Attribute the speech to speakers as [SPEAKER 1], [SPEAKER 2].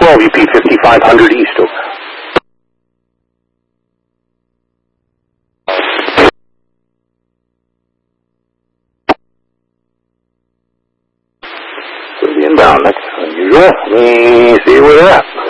[SPEAKER 1] 12, repeat 5500 east, over. So the inbound, that's unusual. Let me see where they're at.